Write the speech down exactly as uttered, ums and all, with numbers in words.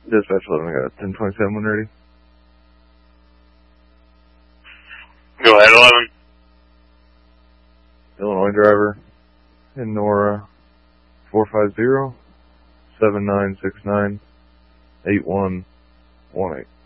Dispatch eleven, I got ten twenty-seven when ready. Go ahead, eleven. Illinois driver in Nora four five zero, seven nine six nine, eight one one eight.